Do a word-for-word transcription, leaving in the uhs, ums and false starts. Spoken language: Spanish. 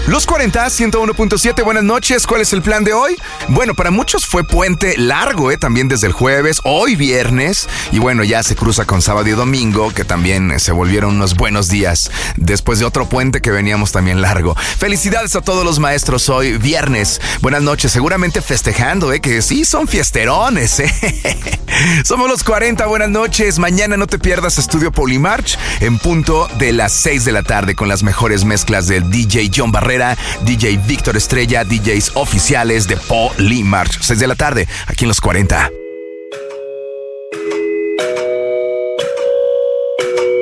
Los cuarenta, ciento uno punto siete, buenas noches. ¿Cuál es el plan de hoy? Bueno, para muchos fue puente largo, ¿eh? También desde el jueves, hoy viernes. Y bueno, ya se cruza con sábado y domingo, que también se volvieron unos buenos días después de otro puente que veníamos también largo. Felicidades a todos los maestros hoy viernes. Buenas noches, seguramente festejando, ¿eh? Que sí, son fiesterones, ¿eh? Somos los cuarenta, buenas noches. Mañana no te pierdas Estudio Polymarch en punto de las seis de la tarde con las mejores mezclas del D J John Barrera, D J Víctor Estrella, D Js oficiales de Polymarch. seis de la tarde, aquí en los cuarenta.